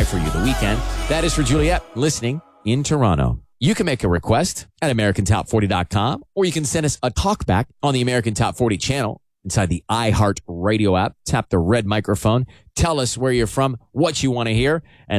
I for you, the weekend. That is for Juliet, listening in Toronto. You can make a request at AmericanTop40.com, or you can send us a talkback on the American Top 40 channel inside the iHeart Radio app. Tap the red microphone. Tell us where you're from, what you want to hear, and